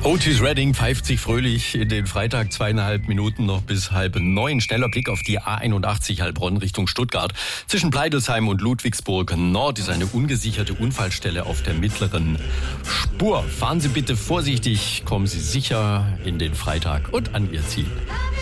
Otis Redding pfeift sich fröhlich in den Freitag, 2,5 Minuten noch bis 8:30. Schneller Blick auf die A81 Heilbronn Richtung Stuttgart. Zwischen Pleidelsheim und Ludwigsburg Nord ist eine ungesicherte Unfallstelle auf der mittleren Spur. Fahren Sie bitte vorsichtig, kommen Sie sicher in den Freitag und an Ihr Ziel.